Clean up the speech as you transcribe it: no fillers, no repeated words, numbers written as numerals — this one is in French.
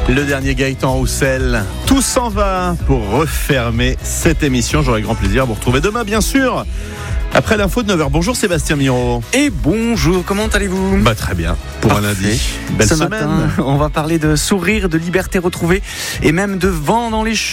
Le dernier Gaëtan Roussel. Tout s'en va pour refermer cette émission. J'aurai grand plaisir à vous retrouver demain, bien sûr. Après l'info de 9h. Bonjour Sébastien Miro. Et bonjour, comment allez-vous ? Très bien, pour un lundi. Belle Ce semaine. matin, on va parler de sourire, de liberté retrouvée et même de vent dans les cheveux.